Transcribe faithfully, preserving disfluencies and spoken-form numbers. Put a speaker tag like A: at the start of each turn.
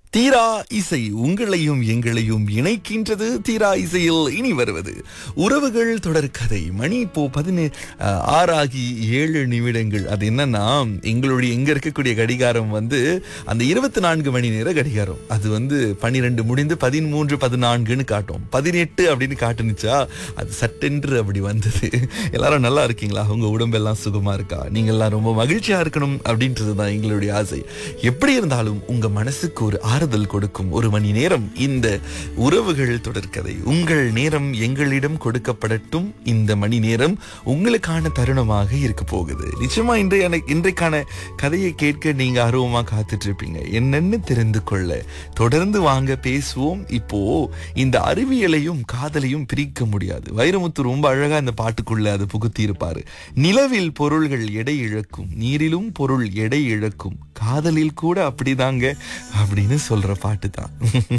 A: தீரா இசை உங்களையும் எங்களையும் இணைக்கின்றது. தீரா இசையில் இனி வருவது உறவுகள் தொடர் கதை. மணி இப்போ பதினே அஹ், ஆறாகி ஏழு நிமிடங்கள். அது என்னன்னா, எங்களுடைய எங்க இருக்கக்கூடிய கடிகாரம் வந்து அந்த இருபத்தி நான்கு மணி நேர கடிகாரம். அது வந்து பன்னிரண்டு முடிந்து பதிமூன்று பதினான்குன்னு காட்டும். பதினெட்டு அப்படின்னு காட்டுனுச்சா, அது சட்டென்று அப்படி வந்தது. எல்லாரும் நல்லா இருக்கீங்களா? உங்க உடம்பெல்லாம் சுகமா இருக்கா? நீங்க எல்லாம் ரொம்ப மகிழ்ச்சியா இருக்கணும் அப்படின்றதுதான் எங்களுடைய ஆசை. எப்படி இருந்தாலும் உங்க மனசுக்கு ஒரு ஆறுதல் கொடுக்கும் ஒரு மணி நேரம் இந்த உறவுகள் தொடர்கதை. உங்கள் நேரம் எங்களிடம் கொடுக்கப்படட்டும். இந்த மணி நேரம் உங்களுக்கான தருணமாக இருக்க போகுது. நிச்சயமா இன்றைய இன்றைக்கான கதையை கேட்க நீங்க ஆர்வமா காத்துட்டு இருப்பீங்க. என்னன்னு தெரிந்து கொள்ள தொடர்ந்து வாங்க பேசுவோம். இப்போ இந்த அறிவியலையும் காதலையும் பிரிக்க முடியாது. வைரமுத்து ரொம்ப அழகா இந்த பாட்டுக்குள்ள அது புகுத்தி இருப்பாரு. நிலவில் பொருள்கள் எடை இழக்கும், நீரிலும் பொருள் எடை இழக்கும், காதலில் கூட அப்படிதாங்க அப்படின்னு சொல்ற பாட்டு தான்.